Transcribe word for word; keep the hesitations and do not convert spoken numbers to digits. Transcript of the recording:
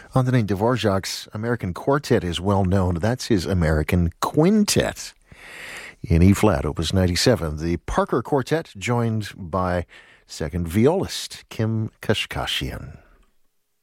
Antonin Dvorak's American Quartet is well known. That's his American Quintet in E-flat, Opus ninety-seven. The Parker Quartet, joined by second violist Kim Kashkashian.